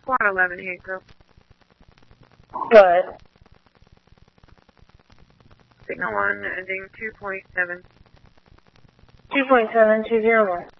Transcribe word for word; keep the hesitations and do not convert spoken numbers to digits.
Squad eleven, handcuff. Go ahead. Signal one, ending two point seven. two point seven two zero one.